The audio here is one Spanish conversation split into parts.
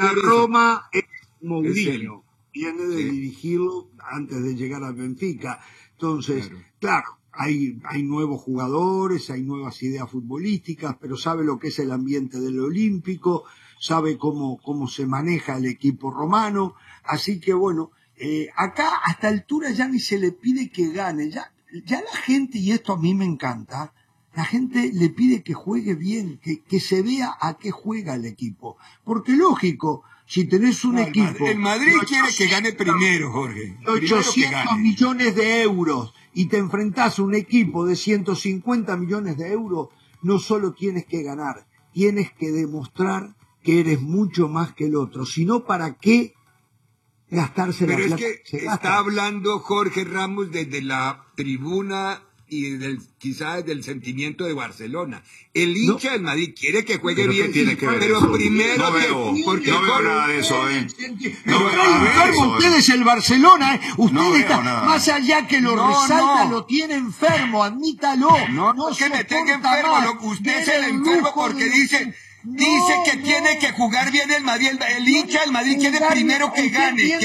la Roma es Mourinho, viene de dirigirlo antes de llegar al Benfica. Entonces, claro, hay nuevos jugadores, hay nuevas ideas futbolísticas, pero sabe lo que es el ambiente del Olímpico, sabe cómo se maneja el equipo romano. Así que bueno, acá a esta altura ya ni se le pide que gane, ya la gente, y esto a mí me encanta, la gente le pide que juegue bien, que se vea a qué juega el equipo. Porque lógico, si tenés un equipo... El Madrid quiere que gane primero, Jorge. 800 millones de euros y te enfrentás a un equipo de 150 millones de euros, no solo tienes que ganar, tienes que demostrar que eres mucho más que el otro. Si no, ¿para qué gastarse la plata? Pero es que está hablando Jorge Ramos desde la tribuna y quizás del sentimiento de Barcelona. El hincha del Madrid quiere que juegue bien, pero primero no veo nada de eso, Pero ustedes el Barcelona, ustedes más allá que lo resalta, lo tiene enfermo, admítalo. No que me tenga enfermo, usted es el enfermo porque dice que tiene que jugar bien el Madrid. El hincha del Madrid quiere primero que gane.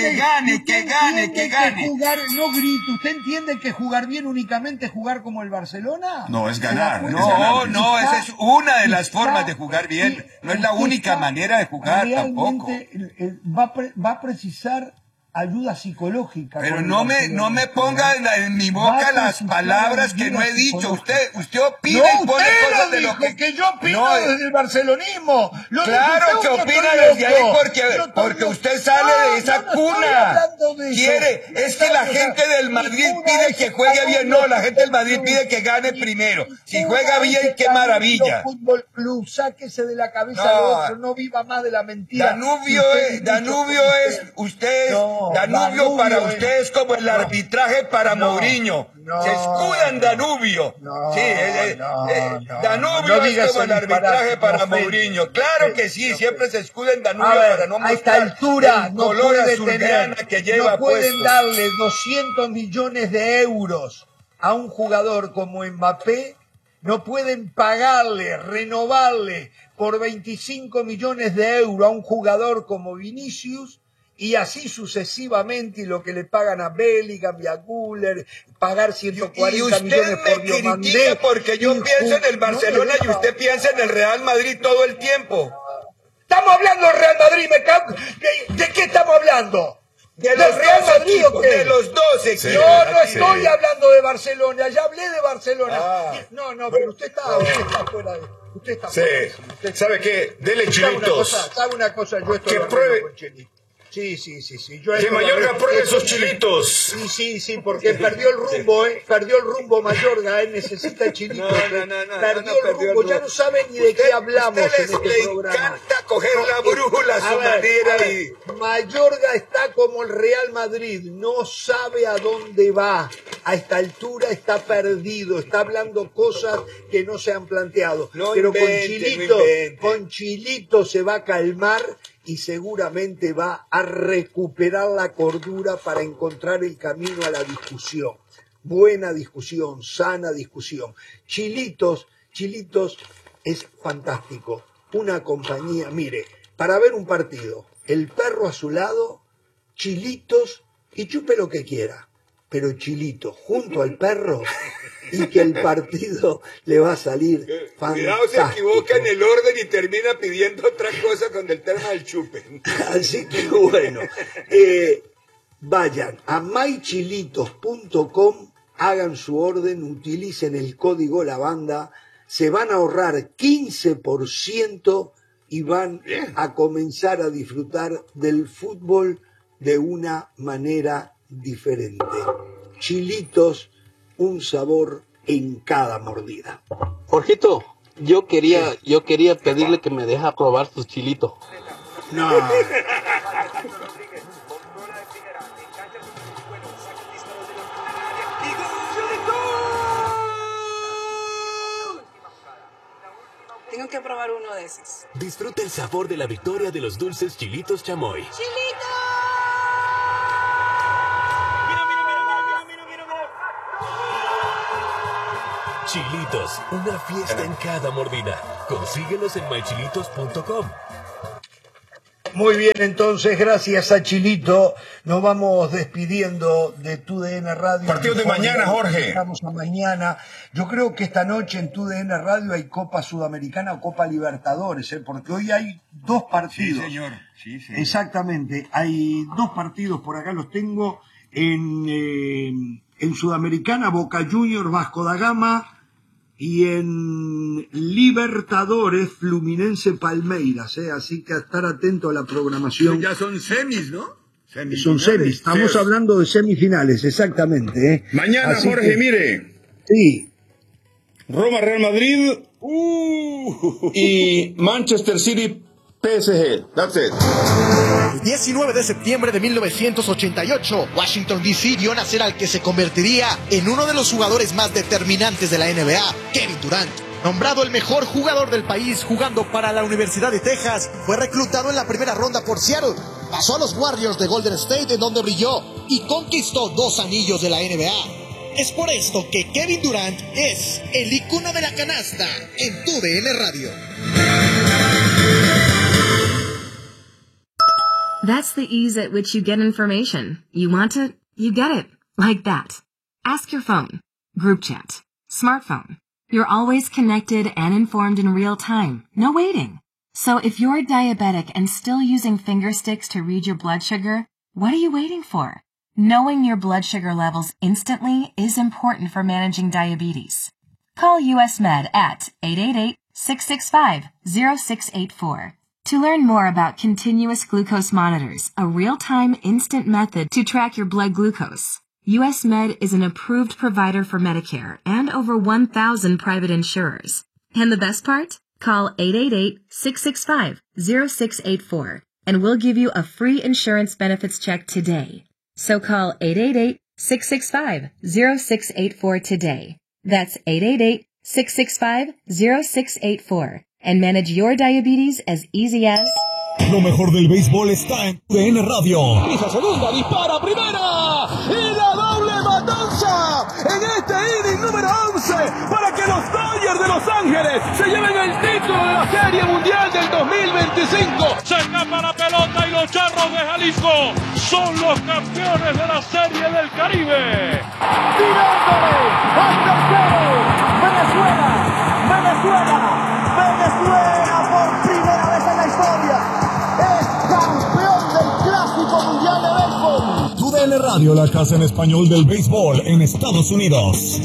No grite, ¿usted entiende que jugar bien únicamente es jugar como el Barcelona? No, es ganar. No, esa es una de las formas de jugar bien. No es la única manera de jugar tampoco. Va a precisar ayuda psicológica. Pero no me ponga en mi boca las palabras que no he dicho. Usted opina y pone cosas de lo que yo opino desde el barcelonismo. Claro que opina desde ahí porque usted sale de esa cuna. Es que la gente del Madrid pide que juegue bien. No, la gente del Madrid pide que gane primero. Si juega bien, qué maravilla. Fútbol Club, sáquese de la cabeza lo otro, no viva más de la mentira. Danubio es usted. Danubio para usted es como el arbitraje para Mourinho. Se escuda en Danubio. Danubio es como el arbitraje para Mourinho. Claro que sí, siempre se escuda en Danubio para no mostrar a esta altura el color azulgrana que lleva no pueden puesto. darle 200 millones de euros a un jugador como Mbappé, no pueden pagarle, renovarle por 25 millones de euros a un jugador como Vinicius, y así sucesivamente, y lo que le pagan a Bellingham y a Güler, pagar 140 millones por Diomandé. Y usted me critica porque yo pienso en el Barcelona y usted piensa en el Real Madrid todo el tiempo. Estamos hablando del Real Madrid, ¿de qué estamos hablando? ¿De los Real Madrid o qué? De los dos equipos. No estoy hablando de Barcelona, ya hablé de Barcelona. No, pero usted está fuera de... Usted está fuera. ¿Sabe qué? Dele chilitos. ¿Sabe una cosa? Yo estoy que pruebe. Con chilitos. Sí. Que Mayorga pruebe esos chilitos. Sí, porque perdió el rumbo, Perdió el rumbo Mayorga, necesita chilitos. Perdió el rumbo, ya no sabe ni de qué hablamos en este programa. Le encanta coger la brújula a su manera. Mayorga está como el Real Madrid, no sabe a dónde va. A esta altura está perdido, está hablando cosas que no se han planteado. Pero con Chilito se va a calmar y seguramente va a recuperar la cordura para encontrar el camino a la discusión. Buena discusión, sana discusión. Chilitos es fantástico. Una compañía, mire, para ver un partido, el perro a su lado, Chilitos, y chupe lo que quiera, pero Chilito junto al perro, y que el partido le va a salir fantástico. Cuidado, se equivoca en el orden y termina pidiendo otra cosa con el tema del chupe. Así que bueno, vayan a mychilitos.com, hagan su orden, utilicen el código La Banda, se van a ahorrar 15% y van a comenzar a disfrutar del fútbol de una manera diferente. Chilitos, un sabor en cada mordida. Jorgito, yo quería pedirle que me deja probar sus chilitos. No. Tengo que probar uno de esos. Disfruta el sabor de la victoria de los dulces Chilitos Chamoy. ¡Chilitos! Chilitos, una fiesta en cada mordida. Consíguelos en mychilitos.com. Muy bien, entonces, gracias a Chilito. Nos vamos despidiendo de TUDN Radio. Partido de mañana, Jorge. Estamos a mañana. Yo creo que esta noche en TUDN Radio hay Copa Sudamericana o Copa Libertadores, porque hoy hay 2 partidos. Sí, señor. Sí, señor. Exactamente. Hay 2 partidos, por acá los tengo. En Sudamericana, Boca Juniors, Vasco da Gama. Y en Libertadores, Fluminense Palmeiras, así que a estar atento a la programación. Ya son semis, ¿no? Son semis, estamos hablando de semifinales, exactamente. Mañana, así Jorge, que, mire. Sí. Roma, Real Madrid y Manchester City, PSG. That's it. El 19 de septiembre de 1988, Washington D.C. vio nacer al que se convertiría en uno de los jugadores más determinantes de la NBA, Kevin Durant. Nombrado el mejor jugador del país jugando para la Universidad de Texas, fue reclutado en la primera ronda por Seattle. Pasó a los Warriors de Golden State, en donde brilló y conquistó 2 anillos de la NBA. Es por esto que Kevin Durant es el icono de la canasta en TUDN Radio. That's the ease at which you get information. You want it, you get it. Like that. Ask your phone. Group chat. Smartphone. You're always connected and informed in real time. No waiting. So if you're diabetic and still using finger sticks to read your blood sugar, what are you waiting for? Knowing your blood sugar levels instantly is important for managing diabetes. Call US Med at 888-665-0684. To learn more about continuous glucose monitors, a real-time instant method to track your blood glucose, US Med is an approved provider for Medicare and over 1,000 private insurers. And the best part? Call 888-665-0684 and we'll give you a free insurance benefits check today. So call 888-665-0684 today. That's 888-665-0684. And manage your diabetes as easy as... Lo mejor del béisbol está en TUDN Radio. Pisa segunda, dispara primera y la doble matanza en este inning número 11 para que los Dodgers de Los Ángeles se lleven el título de la Serie Mundial del 2025. Se escapa la pelota y los Charros de Jalisco son los campeones de la Serie del Caribe. Tirándole al tercero, Venezuela por primera vez en la historia es campeón del Clásico Mundial de Béisbol. TUDN Radio, la casa en español del béisbol en Estados Unidos.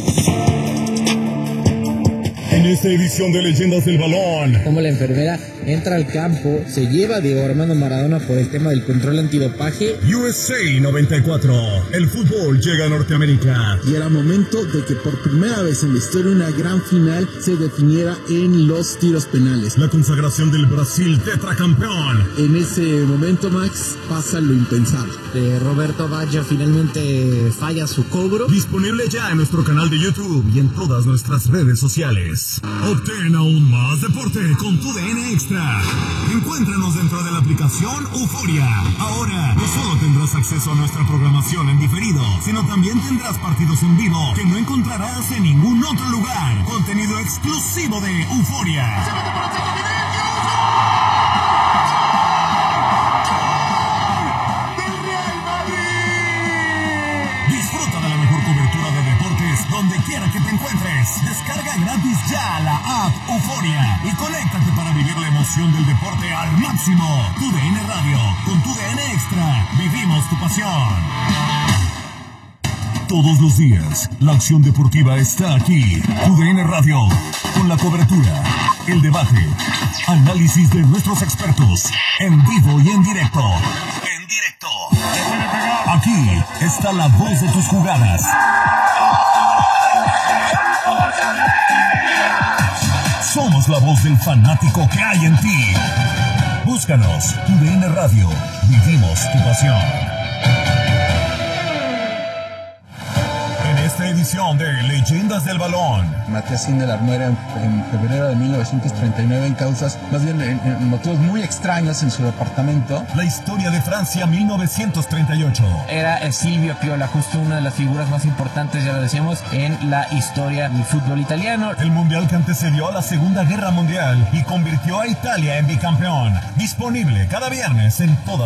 En esta edición de Leyendas del Balón, como la enfermera entra al campo, se lleva a Diego Armando Maradona por el tema del control antidopaje. USA 94, el fútbol llega a Norteamérica. Y era momento de que por primera vez en la historia una gran final se definiera en los tiros penales. La consagración del Brasil tetracampeón. En ese momento, Max, pasa lo impensable. Roberto Baggio finalmente falla su cobro. Disponible ya en nuestro canal de YouTube y en todas nuestras redes sociales. Obtén aún más deporte con TUDN Extra. Encuéntranos dentro de la aplicación Euforia. Ahora no solo tendrás acceso a nuestra programación en diferido, sino también tendrás partidos en vivo que no encontrarás en ningún otro lugar. Contenido exclusivo de Euforia. Disfruta de la mejor cobertura de deportes donde quiera que te encuentres. Descarga gratis ya la app Euforia y conéctate para vivir la emoción del deporte al máximo. TUDN Radio, con TUDN Extra, vivimos tu pasión. Todos los días, la acción deportiva está aquí. TUDN Radio, con la cobertura, el debate, análisis de nuestros expertos, en vivo y en directo. Aquí está la voz de tus jugadas. Somos la voz del fanático que hay en ti. Búscanos, TUDN Radio. Vivimos tu pasión. En esta edición de Leyendas del Balón. Matías Sindelar muere en febrero de 1939 en causas, más bien en motivos muy extraños en su departamento. La historia de Francia 1938. Era Silvio Piola, justo una de las figuras más importantes, ya lo decíamos, en la historia del fútbol italiano. El mundial que antecedió a la Segunda Guerra Mundial y convirtió a Italia en bicampeón. Disponible cada viernes en todas